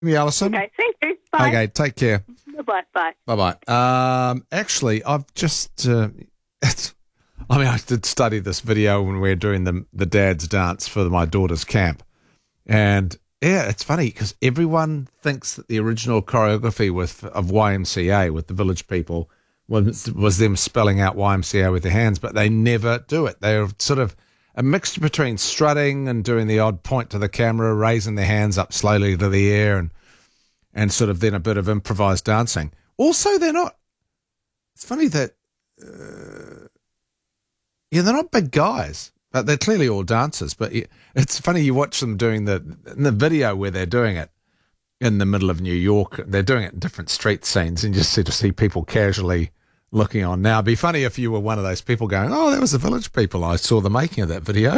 Me, Alison. Okay, thank you. Bye. Okay, take care. Bye-bye. Bye-bye. Actually, I've just... I did study this video when we were doing the dad's dance for my daughter's camp. And, yeah, it's funny because everyone thinks that the original choreography of YMCA with the Village People was them spelling out YMCA with their hands, but they never do it. They're sort of a mixture between strutting and doing the odd point to the camera, raising their hands up slowly to the air, and sort of then a bit of improvised dancing. Also, they're not... It's funny that... they're not big guys, but they're clearly all dancers. But it's funny, you watch them doing in the video where they're doing it in the middle of New York. They're doing it in different street scenes, and you just see people casually looking on. Now, it'd be funny if you were one of those people going, "Oh, that was the Village People. I saw the making of that video."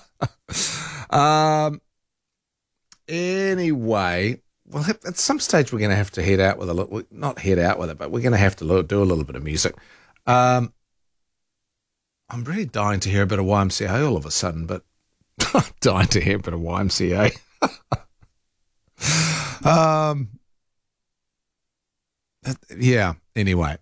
Anyway, well, at some stage we're going to have to head out with not head out with it, but we're going to have to do a little bit of music. I'm really dying to hear a bit of YMCA all of a sudden, but I'm dying to hear a bit of YMCA. Yeah, anyway.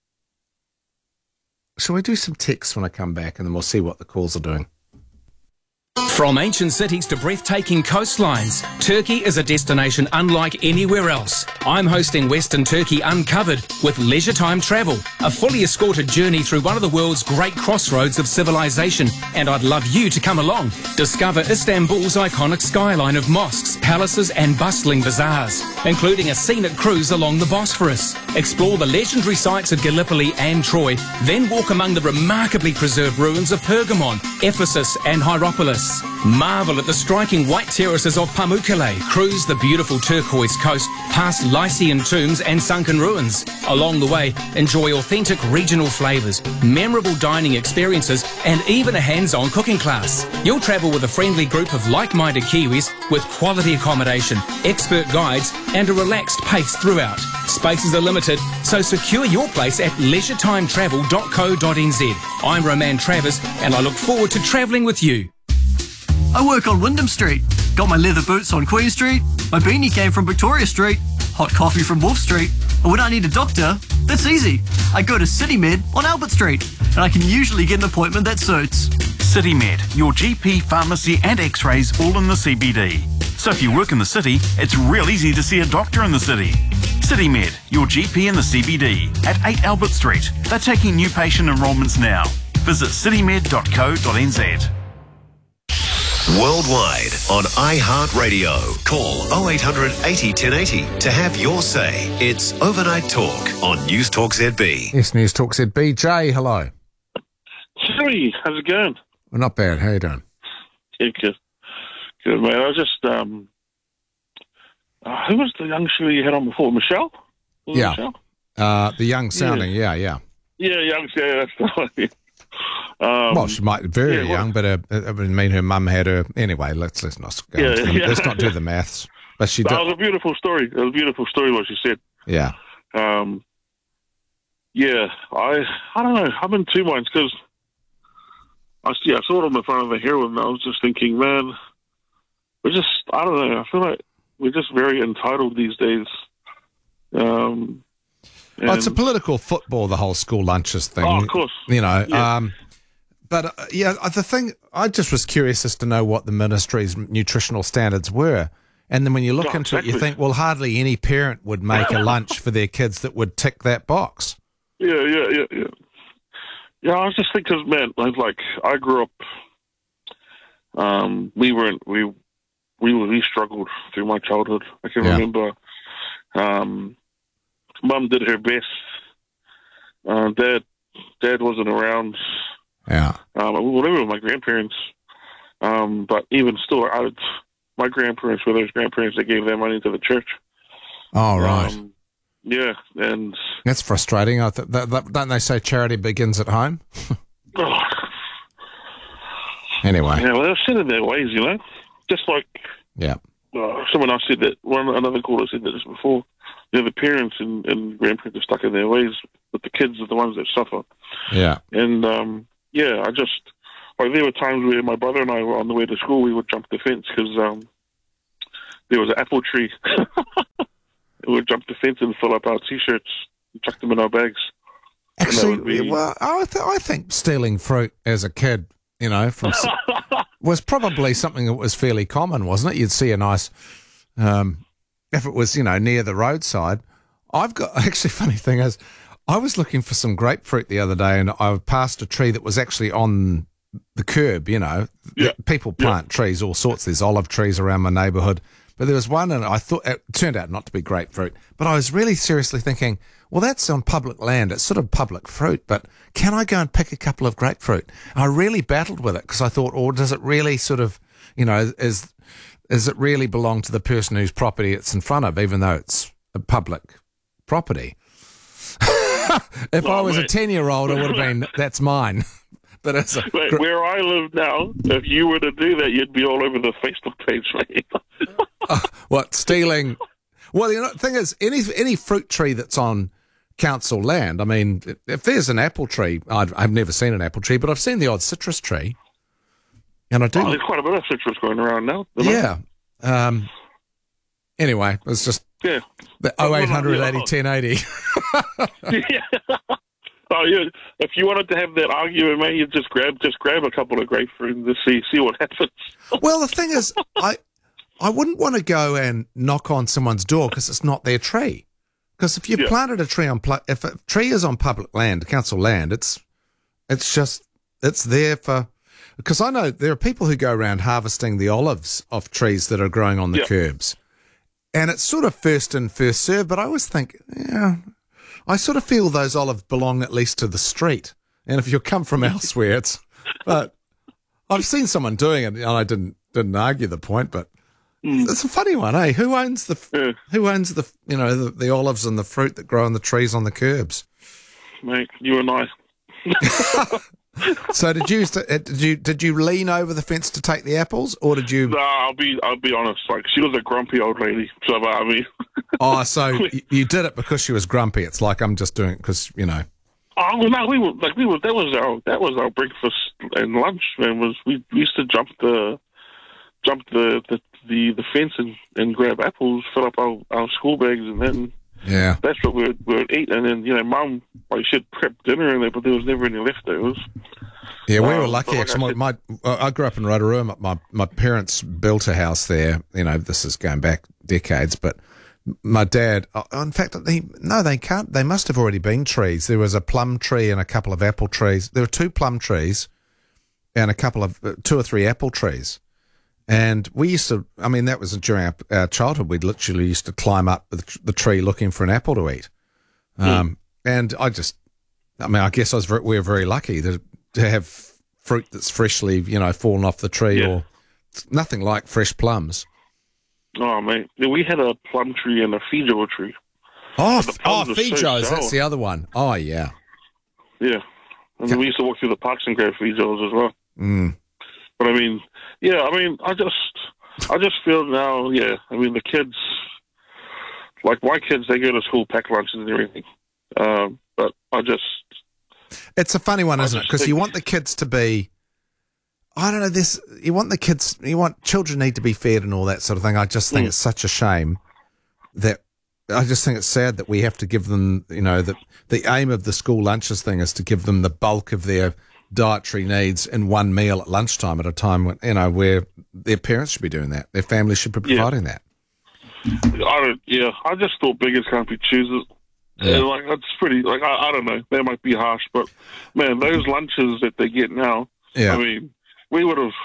Shall we do some texts when I come back, and then we'll see what the calls are doing? From ancient cities to breathtaking coastlines, Turkey is a destination unlike anywhere else. I'm hosting Western Turkey Uncovered with Leisure Time Travel, a fully escorted journey through one of the world's great crossroads of civilization, and I'd love you to come along. Discover Istanbul's iconic skyline of mosques, palaces and bustling bazaars, including a scenic cruise along the Bosphorus. Explore the legendary sites of Gallipoli and Troy, then walk among the remarkably preserved ruins of Pergamon, Ephesus and Hierapolis. Marvel at the striking white terraces of Pamukkale, cruise the beautiful turquoise coast, past Lycian tombs and sunken ruins. Along the way, enjoy authentic regional flavours, memorable dining experiences, and even a hands-on cooking class. You'll travel with a friendly group of like-minded Kiwis with quality accommodation, expert guides, and a relaxed pace throughout. Spaces are limited, so secure your place at leisuretimetravel.co.nz. I'm Roman Travers, and I look forward to travelling with you. I work on Wyndham Street. Got my leather boots on Queen Street. My beanie came from Victoria Street. Hot coffee from Wolf Street. And when I need a doctor, that's easy. I go to CityMed on Albert Street, and I can usually get an appointment that suits. CityMed, your GP, pharmacy and x-rays all in the CBD. So if you work in the city, it's real easy to see a doctor in the city. CityMed, your GP in the CBD at 8 Albert Street. They're taking new patient enrolments now. Visit citymed.co.nz. Worldwide on iHeartRadio. Call 0800 80 1080 to have your say. It's Overnight Talk on News Talk ZB. Yes, News Talk ZB. Jay, hello. Sorry, how's it going? Well, not bad. How you doing? Yeah, good. Good, mate. I was just, who was the young shooter you had on before? Michelle? Yeah. Michelle? The young sounding, yeah. Yeah, young, yeah, that's the one. Well, she might be very young, but I mean, her mum had her. Anyway, let's not go into them. Let's not do the maths. But she did. It was a beautiful story. It was a beautiful story what she said. Yeah. Yeah, I don't know. I'm in two minds because I saw it on the front of the heroine, and I was just thinking, man, I don't know. I feel like we're just very entitled these days. It's a political football, the whole school lunches thing. Oh, of course. You know, yeah. The thing, I just was curious as to know what the ministry's nutritional standards were. And then when you look into it, you think, well, hardly any parent would make a lunch for their kids that would tick that box. Yeah. Yeah, I was just thinking, man, like I grew up, we struggled through my childhood. I can remember, Mum did her best. Dad wasn't around. Yeah. Whatever with my grandparents. But even still, my grandparents were those grandparents that gave their money to the church. Oh, right. Yeah, and that's frustrating. Don't they say charity begins at home? Anyway. Yeah, well, they're set in their ways, you know. Just like someone else said that. Another caller said that just before. You know, the parents and grandparents are stuck in their ways, but the kids are the ones that suffer. Yeah. And, I just, there were times where my brother and I were on the way to school, we would jump the fence because there was an apple tree. We would jump the fence and fill up our T-shirts, and chuck them in our bags. Actually, well, I think stealing fruit as a kid, you know, was probably something that was fairly common, wasn't it? You'd see a nice, if it was, you know, near the roadside. Actually, funny thing is, I was looking for some grapefruit the other day, and I passed a tree that was actually on the curb, you know. Yeah. People plant trees, all sorts. There's olive trees around my neighbourhood. But there was one, and I thought it turned out not to be grapefruit. But I was really seriously thinking, well, that's on public land. It's sort of public fruit, but can I go and pick a couple of grapefruit? I really battled with it because I thought, or does it really sort of, you know, is it really belong to the person whose property it's in front of, even though it's a public property? If I was a 10-year-old, it would have been, that's mine. But it's where I live now, if you were to do that, you'd be all over the Facebook page, mate. What, stealing? Well, you know, the thing is, any fruit tree that's on council land, I mean, if there's an apple tree, I've never seen an apple tree, but I've seen the odd citrus tree. And I do. There's quite a bit of citrus going around now. Yeah. Anyway, it's just the 0800 80 1080. Yeah. Oh, yeah. If you wanted to have that argument, mate, you just grab a couple of grapefruit and just see what happens. Well, the thing is, I wouldn't want to go and knock on someone's door because it's not their tree. Because if you planted a tree if a tree is on public land, council land, it's there for. Because I know there are people who go around harvesting the olives off trees that are growing on the curbs, and it's sort of first in, first served. But I always think, I sort of feel those olives belong at least to the street. And if you come from elsewhere, it's. But I've seen someone doing it, and I didn't argue the point, but it's a funny one, eh? Who owns the you know the olives and the fruit that grow on the trees on the curbs? Mate, you and I. So did you lean over the fence to take the apples, or did you? No, I'll be honest. Like, she was a grumpy old lady, so I mean. Oh, so you did it because she was grumpy. It's like, I'm just doing it because, you know. Oh well, no, that was our breakfast and lunch. Man, we used to jump the fence and grab apples, fill up our school bags, and then that's what we would eat. And then, you know, Mum, like, she'd prep dinner in there, but there was never any leftovers. Yeah, we were lucky, actually. I grew up in Rotorua. My parents built a house there. You know, this is going back decades, but my dad, in fact, they can't. They must have already been trees. There was a plum tree and a couple of apple trees. There were 2 plum trees and a couple of 2 or 3 apple trees. And we used to, I mean, that was during our childhood. We literally used to climb up the tree looking for an apple to eat. And I guess we were very lucky to have fruit that's freshly, you know, fallen off the tree, or nothing like fresh plums. Oh, mate. We had a plum tree and a feijoa tree. Feijoas, that's the other one. Oh, yeah. Yeah. And then we used to walk through the parks and grab feijoas as well. Mm. But I mean, I just feel now, I mean, the kids, like my kids, they go to school, pack lunches and everything. But it's a funny one, isn't it? Because you want the kids to be, I don't know, you want children need to be fed and all that sort of thing. I just think it's such a shame I just think it's sad that we have to give them, you know, the aim of the school lunches thing is to give them the bulk of their dietary needs in one meal at lunchtime at a time when, you know, where their parents should be doing that. Their families should be providing that. I just thought beggars can't be choosers. Yeah. And like, that's pretty, like, I don't know, that might be harsh, but man, those lunches that they get now, I mean, we would have.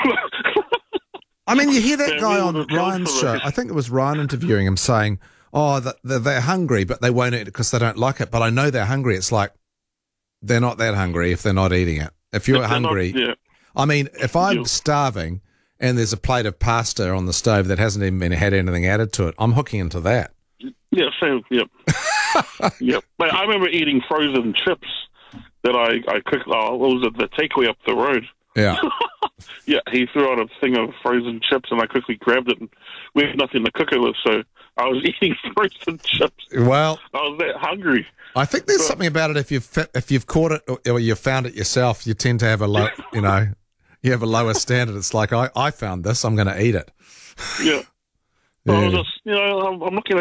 I mean, you hear that guy on Ryan's show, I think it was Ryan interviewing him saying, they're hungry, but they won't eat it because they don't like it. But I know they're hungry. It's like, they're not that hungry if they're not eating it. If you're hungry, I mean, if I'm starving and there's a plate of pasta on the stove that hasn't even had anything added to it, I'm hooking into that. Yeah, same. Yep. Yep. But I remember eating frozen chips that I cooked. What was it? The takeaway up the road. Yeah. Yeah, he threw out a thing of frozen chips, and I quickly grabbed it, and we had nothing to cook it with, so I was eating frozen chips. Well, I was that hungry. I think there's something about it. If you've caught it or you've found it yourself, you tend to have you have a lower standard. It's like I found this, I'm going to eat it. Yeah. So I Yeah. was just, I'm looking